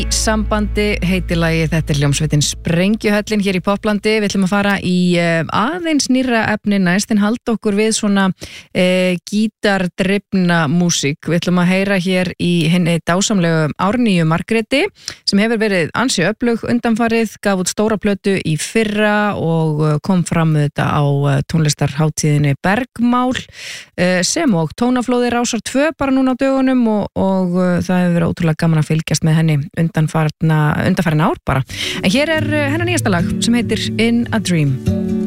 Sambandi heiti lagið, þetta hljómsveitin Sprengjuhöllin hér í Poplandi. Við ætlum að fara í aðeins nýrra efni næst en halda okkur við svona gítardrifna músík. Við ætlum að heyra hér í henni dásamlegu Árnýju Margréti sem hefur verið ansi öflug undanfarið, gaf út stóra plötu í fyrra og kom fram þetta á tónlistarhátíðinni Bergmál sem og Tónaflóði Rásar 2 bara núna á dögunum og það hefur verið ótrúlega gaman að fylgjast með henni undanfarin ár bara. En hér hennar nýjasta lag sem heitir In a Dream.